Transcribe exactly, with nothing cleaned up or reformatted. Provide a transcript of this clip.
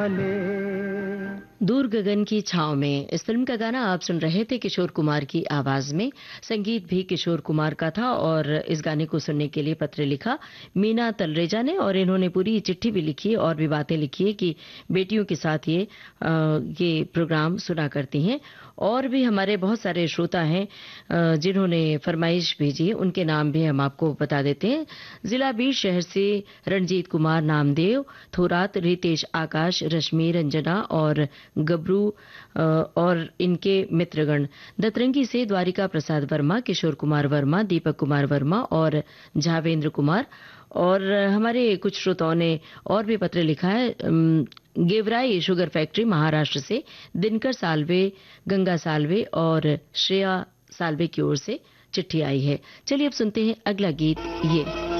दूर गगन की छांव में इस फिल्म का गाना आप सुन रहे थे किशोर कुमार की आवाज में। संगीत भी किशोर कुमार का था और इस गाने को सुनने के लिए पत्र लिखा मीना तलरेजा ने, और इन्होंने पूरी चिट्ठी भी लिखी और भी बातें लिखी है कि बेटियों के साथ ये आ, ये प्रोग्राम सुना करती हैं। और भी हमारे बहुत सारे श्रोता हैं जिन्होंने फरमाइश भेजी है, उनके नाम भी हम आपको बता देते हैं। जिला बीर शहर से रणजीत कुमार, नामदेव, थोरात, रितेश, आकाश, रश्मि, रंजना और गबरू और इनके मित्रगण। दतरंगी से द्वारिका प्रसाद वर्मा, किशोर कुमार वर्मा, दीपक कुमार वर्मा और झावेंद्र कुमार। और हमारे कुछ श्रोताओं ने और भी पत्र लिखा है। गेवराई शुगर फैक्ट्री महाराष्ट्र से दिनकर साल्वे, गंगा साल्वे और श्रेया साल्वे की ओर से चिट्ठी आई है। चलिए अब सुनते हैं अगला गीत। ये